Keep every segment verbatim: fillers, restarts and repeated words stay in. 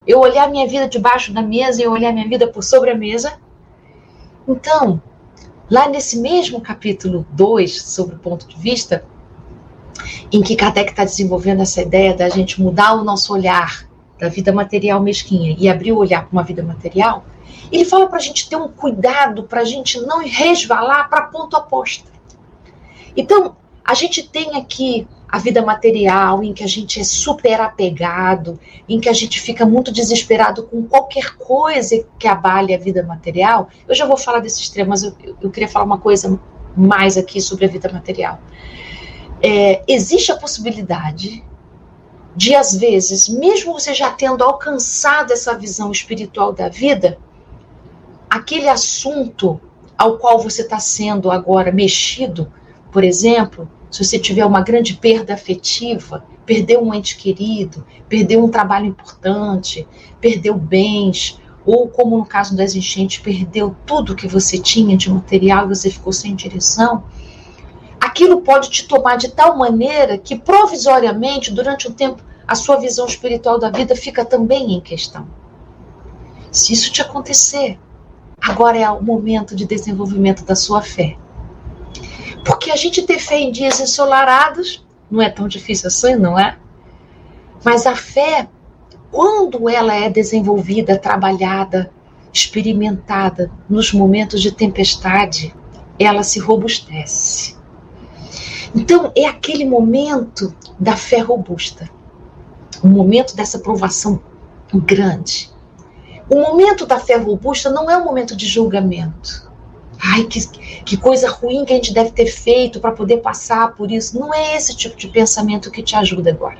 Eu olhar minha vida debaixo da mesa e eu olhar minha vida por sobre a mesa. Então, lá nesse mesmo capítulo dois, sobre o ponto de vista, em que Kardec está desenvolvendo essa ideia da gente mudar o nosso olhar da vida material mesquinha e abrir o olhar para uma vida material, ele fala para a gente ter um cuidado, para a gente não resvalar para ponto oposto. Então, a gente tem aqui a vida material, em que a gente é super apegado, em que a gente fica muito desesperado com qualquer coisa que abale a vida material. Eu já vou falar desse extremo, mas eu, eu queria falar uma coisa mais aqui sobre a vida material. É, existe a possibilidade de, às vezes, mesmo você já tendo alcançado essa visão espiritual da vida, aquele assunto ao qual você está sendo agora mexido, por exemplo, se você tiver uma grande perda afetiva, perdeu um ente querido, perdeu um trabalho importante, perdeu bens, ou como no caso das enchentes, perdeu tudo que você tinha de material e você ficou sem direção, aquilo pode te tomar de tal maneira que provisoriamente, durante um tempo, a sua visão espiritual da vida fica também em questão. Se isso te acontecer, agora é o momento de desenvolvimento da sua fé. Porque a gente ter fé em dias ensolarados não é tão difícil assim, não é? Mas a fé, quando ela é desenvolvida, trabalhada, experimentada nos momentos de tempestade, ela se robustece. Então, é aquele momento da fé robusta. O momento dessa provação grande. O momento da fé robusta não é um momento de julgamento. Ai, que, que coisa ruim que a gente deve ter feito para poder passar por isso. Não é esse tipo de pensamento que te ajuda agora.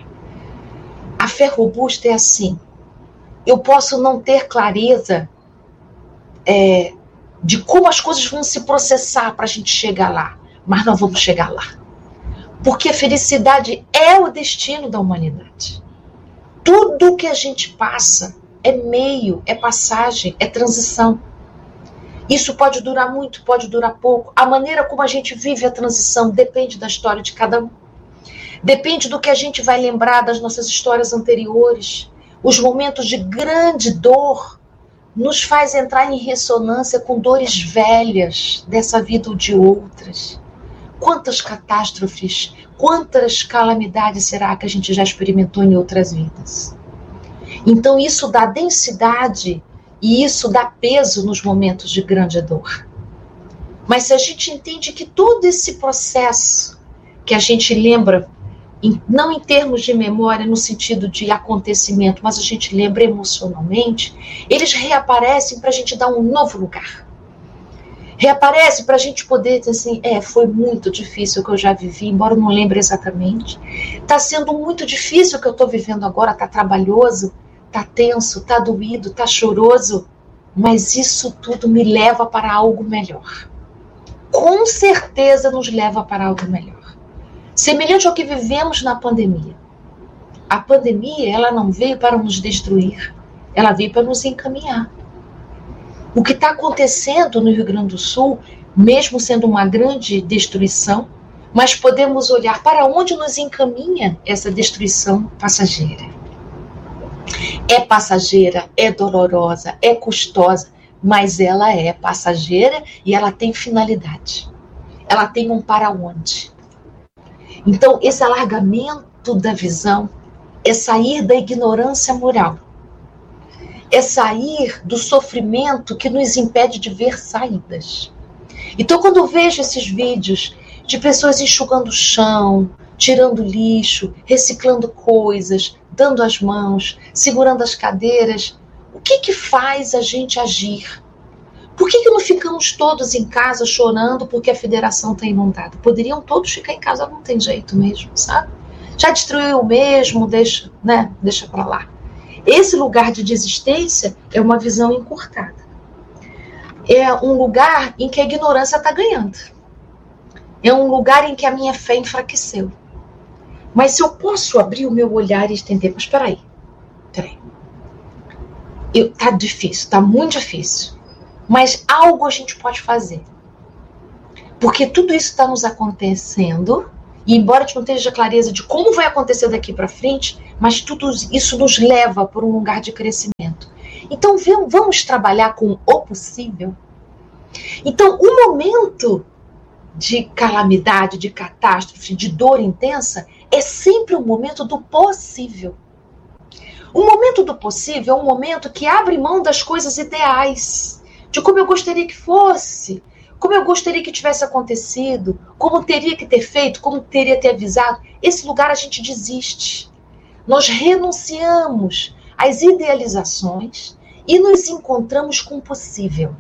A fé robusta é assim. Eu posso não ter clareza é, de como as coisas vão se processar para a gente chegar lá, mas nós vamos chegar lá. Porque a felicidade é o destino da humanidade. Tudo que a gente passa é meio, é passagem, é transição. Isso pode durar muito, pode durar pouco. A maneira como a gente vive a transição depende da história de cada um. Depende do que a gente vai lembrar das nossas histórias anteriores. Os momentos de grande dor nos faz entrar em ressonância com dores velhas dessa vida ou de outras. Quantas catástrofes, quantas calamidades será que a gente já experimentou em outras vidas? Então isso dá densidade e isso dá peso nos momentos de grande dor. Mas se a gente entende que todo esse processo que a gente lembra, não em termos de memória, no sentido de acontecimento, mas a gente lembra emocionalmente, eles reaparecem para a gente dar um novo lugar. Reaparece para a gente poder dizer assim, é, foi muito difícil o que eu já vivi, embora eu não lembre exatamente. Está sendo muito difícil o que eu estou vivendo agora, está trabalhoso, está tenso, está doído, está choroso, mas isso tudo me leva para algo melhor. Com certeza nos leva para algo melhor. Semelhante ao que vivemos na pandemia. A pandemia, ela não veio para nos destruir, ela veio para nos encaminhar. O que está acontecendo no Rio Grande do Sul, mesmo sendo uma grande destruição, mas podemos olhar para onde nos encaminha essa destruição passageira. É passageira, é dolorosa, é custosa, mas ela é passageira e ela tem finalidade. Ela tem um para onde. Então, esse alargamento da visão é sair da ignorância moral. É sair do sofrimento que nos impede de ver saídas. Então, quando eu vejo esses vídeos de pessoas enxugando o chão, tirando lixo, reciclando coisas, dando as mãos, segurando as cadeiras, o que que faz a gente agir? Por que que não ficamos todos em casa chorando porque a federação está inundada? Poderiam todos ficar em casa, não tem jeito mesmo, sabe? Já destruiu mesmo, deixa, né? Deixa para lá. Esse lugar de desistência é uma visão encurtada. É um lugar em que a ignorância está ganhando. É um lugar em que a minha fé enfraqueceu. Mas se eu posso abrir o meu olhar e entender, mas espera aí, espera aí. Eu, tá difícil, tá muito difícil. Mas algo a gente pode fazer. Porque tudo isso está nos acontecendo, e embora a gente não tenha clareza de como vai acontecer daqui para frente, mas tudo isso nos leva para um lugar de crescimento. Então, vamos trabalhar com o possível? Então, o momento de calamidade, de catástrofe, de dor intensa, é sempre o momento do possível. O momento do possível é um momento que abre mão das coisas ideais, de como eu gostaria que fosse, como eu gostaria que tivesse acontecido, como teria que ter feito, como teria que ter avisado. Esse lugar a gente desiste. Nós renunciamos às idealizações e nos encontramos com o possível.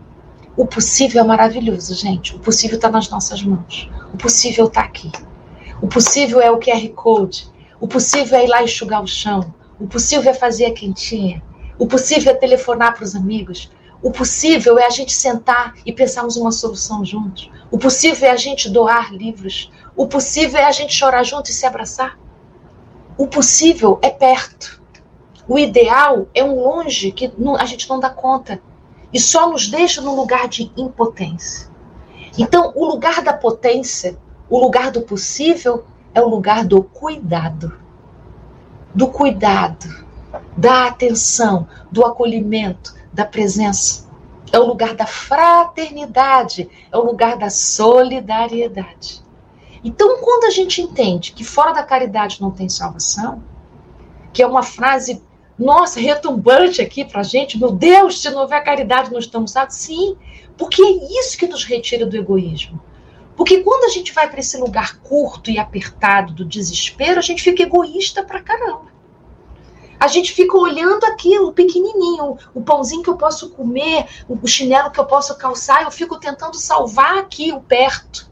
O possível é maravilhoso, gente. O possível está nas nossas mãos. O possível está aqui. O possível é o Q R Code. O possível é ir lá enxugar o chão. O possível é fazer a quentinha. O possível é telefonar para os amigos. O possível é a gente sentar e pensarmos uma solução juntos. O possível é a gente doar livros. O possível é a gente chorar junto e se abraçar. O possível é perto. O ideal é um longe que a gente não dá conta. E só nos deixa num lugar de impotência. Então, o lugar da potência, o lugar do possível, é o lugar do cuidado. Do cuidado, da atenção, do acolhimento, da presença. É o lugar da fraternidade, é o lugar da solidariedade. Então, quando a gente entende que fora da caridade não tem salvação, que é uma frase, nossa, retumbante aqui pra gente, meu Deus, se não houver caridade não estamos salvos. Sim, porque é isso que nos retira do egoísmo. Porque quando a gente vai para esse lugar curto e apertado do desespero, a gente fica egoísta pra caramba. A gente fica olhando aquilo pequenininho, o pãozinho que eu posso comer, o chinelo que eu posso calçar, eu fico tentando salvar aqui o perto.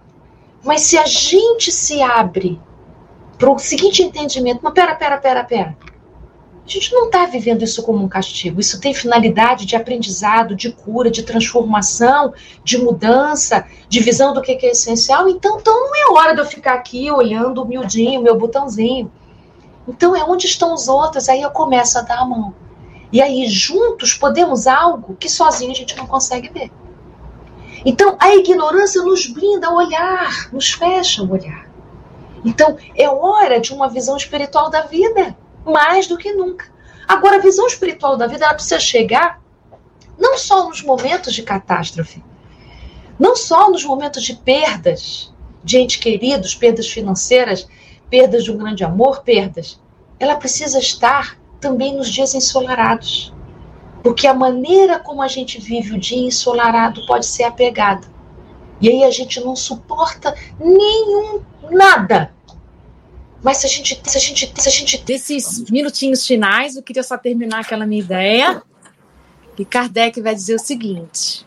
Mas se a gente se abre para o seguinte entendimento, mas pera, pera, pera, pera. A gente não está vivendo isso como um castigo. Isso tem finalidade de aprendizado, de cura, de transformação, de mudança, de visão do que é essencial. Então, então não é hora de eu ficar aqui olhando o miudinho, meu botãozinho. Então é onde estão os outros, aí eu começo a dar a mão. E aí juntos podemos algo que sozinho a gente não consegue ver. Então a ignorância nos blinda o olhar, nos fecha o olhar. Então é hora de uma visão espiritual da vida, mais do que nunca. Agora a visão espiritual da vida ela precisa chegar não só nos momentos de catástrofe, não só nos momentos de perdas, de entes queridos, perdas financeiras, perdas de um grande amor, perdas. Ela precisa estar também nos dias ensolarados. Porque a maneira como a gente vive o dia ensolarado pode ser apegada. E aí a gente não suporta nenhum, nada. Mas se a gente... Se a gente, se a gente... Desses minutinhos finais, eu queria só terminar aquela minha ideia. E Kardec vai dizer o seguinte.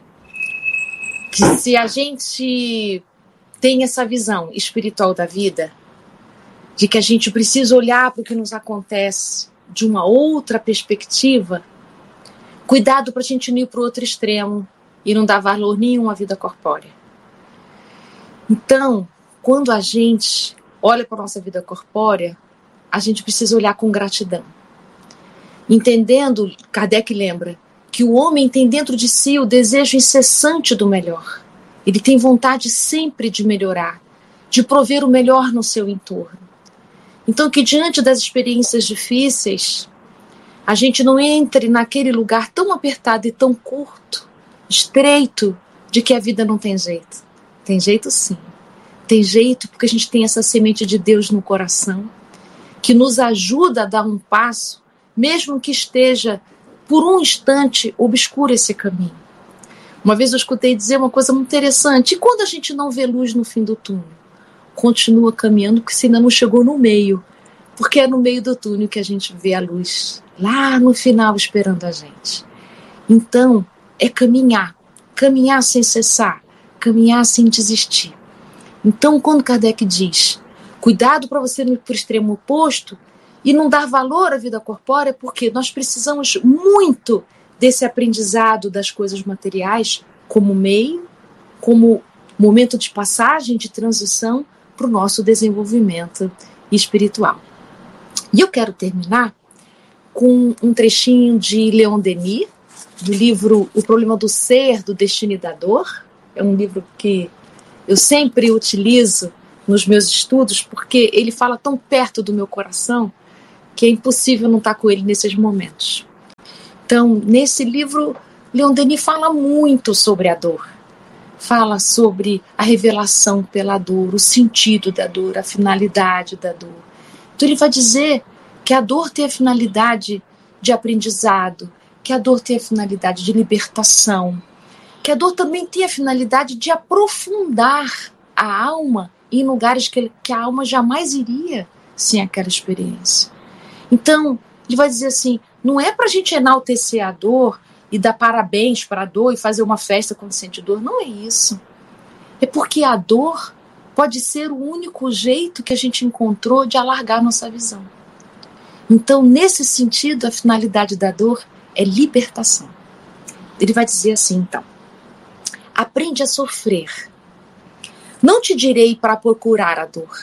Que se a gente tem essa visão espiritual da vida, de que a gente precisa olhar para o que nos acontece de uma outra perspectiva, cuidado para a gente não ir para o outro extremo e não dar valor nenhum à vida corpórea. Então, quando a gente olha para a nossa vida corpórea, a gente precisa olhar com gratidão. Entendendo, Kardec lembra, que o homem tem dentro de si o desejo incessante do melhor. Ele tem vontade sempre de melhorar, de prover o melhor no seu entorno. Então, que diante das experiências difíceis, a gente não entre naquele lugar tão apertado e tão curto, estreito, de que a vida não tem jeito. Tem jeito sim. Tem jeito porque a gente tem essa semente de Deus no coração, que nos ajuda a dar um passo, mesmo que esteja, por um instante, obscuro esse caminho. Uma vez eu escutei dizer uma coisa muito interessante. E quando a gente não vê luz no fim do túnel? Continua caminhando, porque se ainda não chegou no meio. Porque é no meio do túnel que a gente vê a luz, lá no final, esperando a gente. Então, é caminhar. Caminhar sem cessar. Caminhar sem desistir. Então, quando Kardec diz, cuidado para você não ir para o extremo oposto e não dar valor à vida corpórea, porque nós precisamos muito desse aprendizado das coisas materiais como meio, como momento de passagem, de transição, para o nosso desenvolvimento espiritual. E eu quero terminar com um trechinho de Leon Denis, do livro O Problema do Ser, do Destino e da Dor. É um livro que eu sempre utilizo nos meus estudos, porque ele fala tão perto do meu coração, que é impossível não estar com ele nesses momentos. Então, nesse livro, Leon Denis fala muito sobre a dor. Fala sobre a revelação pela dor, o sentido da dor, a finalidade da dor. Então ele vai dizer que a dor tem a finalidade de aprendizado, que a dor tem a finalidade de libertação, que a dor também tem a finalidade de aprofundar a alma em lugares que, que a alma jamais iria sem aquela experiência. Então, ele vai dizer assim, não é para a gente enaltecer a dor e dar parabéns para a dor e fazer uma festa quando sente dor, não é isso. É porque a dor pode ser o único jeito que a gente encontrou de alargar nossa visão. Então, nesse sentido, a finalidade da dor é libertação. Ele vai dizer assim, então, aprende a sofrer. Não te direi para procurar a dor,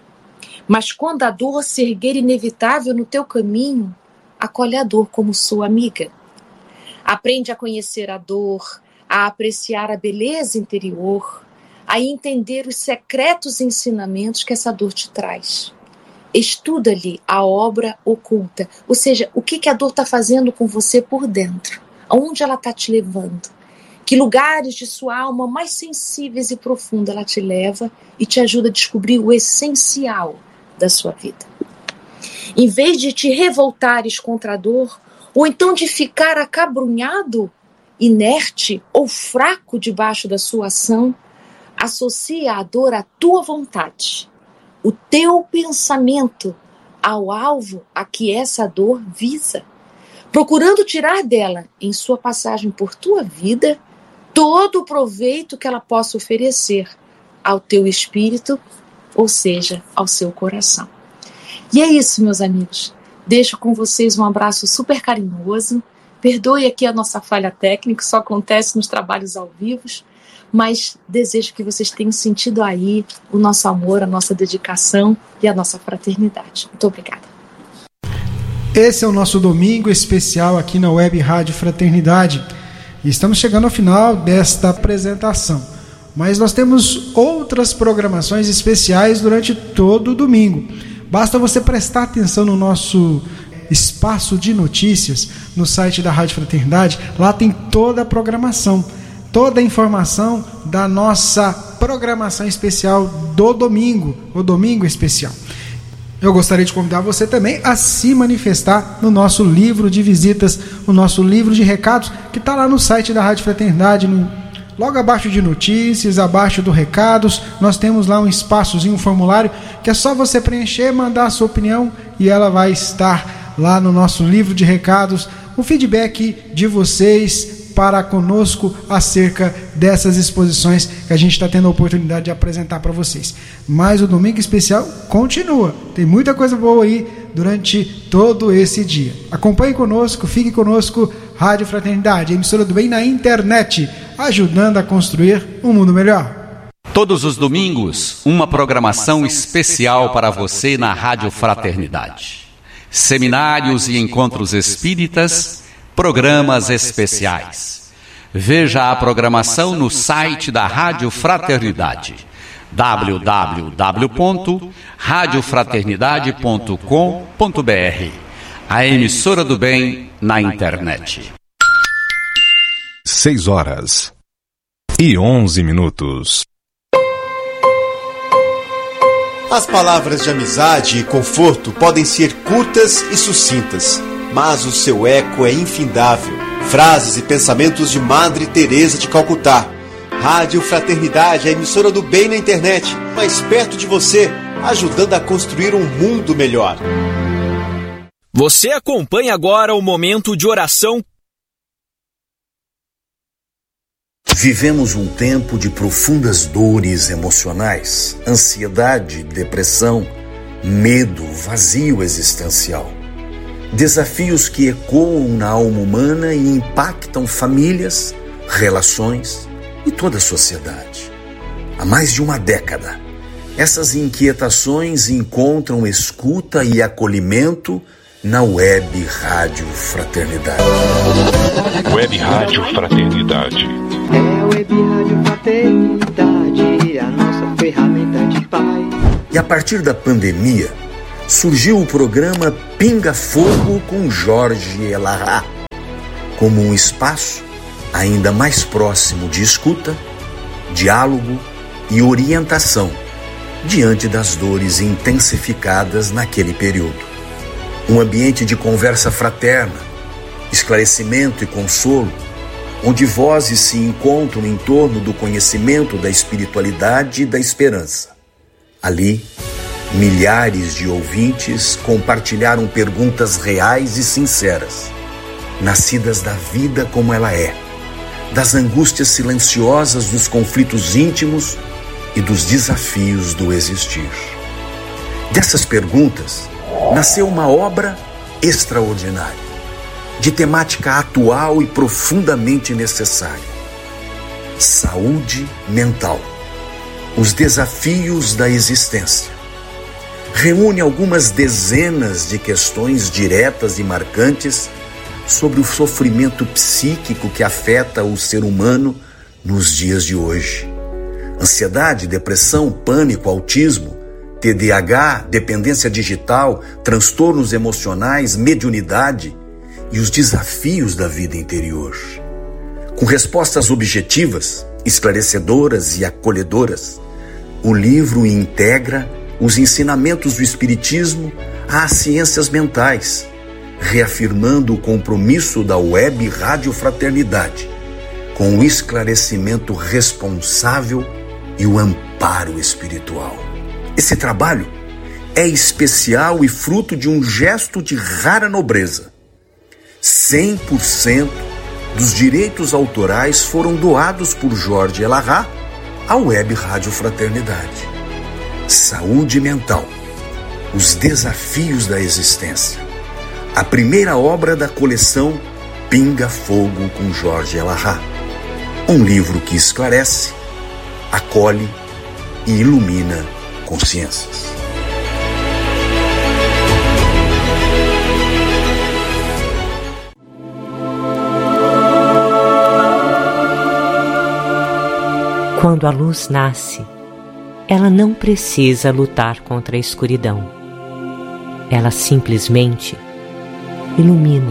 mas quando a dor se erguer inevitável no teu caminho, acolhe a dor como sua amiga. Aprende a conhecer a dor, a apreciar a beleza interior, a entender os secretos ensinamentos que essa dor te traz. Estuda-lhe a obra oculta, ou seja, o que, que a dor está fazendo com você por dentro, aonde ela está te levando, que lugares de sua alma mais sensíveis e profundos ela te leva e te ajuda a descobrir o essencial da sua vida. Em vez de te revoltares contra a dor, ou então de ficar acabrunhado, inerte ou fraco debaixo da sua ação, associa a dor à tua vontade, o teu pensamento ao alvo a que essa dor visa, procurando tirar dela, em sua passagem por tua vida, todo o proveito que ela possa oferecer ao teu espírito, ou seja, ao seu coração. E é isso, meus amigos. Deixo com vocês um abraço super carinhoso. Perdoe aqui a nossa falha técnica, só acontece nos trabalhos ao vivo, mas desejo que vocês tenham sentido aí o nosso amor, a nossa dedicação e a nossa fraternidade. Muito obrigada. Esse é o nosso domingo especial aqui na Web Rádio Fraternidade. E estamos chegando ao final desta apresentação. Mas nós temos outras programações especiais durante todo o domingo. Basta você prestar atenção no nosso espaço de notícias no site da Rádio Fraternidade. Lá tem toda a programação, toda a informação da nossa programação especial do domingo, o Domingo Especial. Eu gostaria de convidar você também a se manifestar no nosso livro de visitas, o nosso livro de recados, que está lá no site da Rádio Fraternidade, no, logo abaixo de notícias, abaixo do recados, nós temos lá um espaçozinho, um formulário, que é só você preencher, mandar a sua opinião e ela vai estar lá no nosso livro de recados, o feedback de vocês para conosco acerca dessas exposições que a gente está tendo a oportunidade de apresentar para vocês. Mas o Domingo Especial continua, tem muita coisa boa aí durante todo esse dia. Acompanhe conosco, fique conosco, Rádio Fraternidade, emissora do bem na internet, ajudando a construir um mundo melhor. Todos os domingos, uma programação especial para você na Rádio Fraternidade. Seminários e encontros espíritas, programas especiais. Veja a programação no site da Rádio Fraternidade, w w w ponto rádio fraternidade ponto com ponto b r, a emissora do bem na internet. Seis horas e onze minutos. As palavras de amizade e conforto podem ser curtas e sucintas, mas o seu eco é infindável. Frases e pensamentos de Madre Teresa de Calcutá. Rádio Fraternidade, a emissora do bem na internet, mais perto de você, ajudando a construir um mundo melhor. Você acompanha agora o momento de oração. Vivemos um tempo de profundas dores emocionais, ansiedade, depressão, medo, vazio existencial. Desafios que ecoam na alma humana e impactam famílias, relações e toda a sociedade. Há mais de uma década, essas inquietações encontram escuta e acolhimento na Web Rádio Fraternidade. Web Rádio Fraternidade. É a Web Rádio Fraternidade, a nossa ferramenta de paz. E a partir da pandemia, surgiu o programa Pinga Fogo com Jorge Elahá, como um espaço ainda mais próximo de escuta, diálogo e orientação diante das dores intensificadas naquele período. Um ambiente de conversa fraterna, esclarecimento e consolo, onde vozes se encontram em torno do conhecimento da espiritualidade e da esperança. Ali, milhares de ouvintes compartilharam perguntas reais e sinceras, nascidas da vida como ela é, das angústias silenciosas dos conflitos íntimos e dos desafios do existir. Dessas perguntas, nasceu uma obra extraordinária, de temática atual e profundamente necessária. Saúde mental. Os desafios da existência. Reúne algumas dezenas de questões diretas e marcantes sobre o sofrimento psíquico que afeta o ser humano nos dias de hoje. Ansiedade, depressão, pânico, autismo, T D A H, dependência digital, transtornos emocionais, mediunidade e os desafios da vida interior. Com respostas objetivas, esclarecedoras e acolhedoras, o livro integra os ensinamentos do Espiritismo às ciências mentais, reafirmando o compromisso da Web Rádio Fraternidade com o esclarecimento responsável e o amparo espiritual. Esse trabalho é especial e fruto de um gesto de rara nobreza. cem por cento dos direitos autorais foram doados por Jorge Elahá à Web Rádio Fraternidade. Saúde mental. Os desafios da existência. A primeira obra da coleção Pinga Fogo com Jorge Elahá. Um livro que esclarece, acolhe e ilumina consciências. Quando a luz nasce, ela não precisa lutar contra a escuridão. Ela simplesmente ilumina.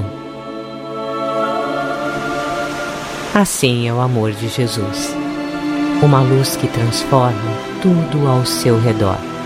Assim é o amor de Jesus, uma luz que transforma tudo ao seu redor.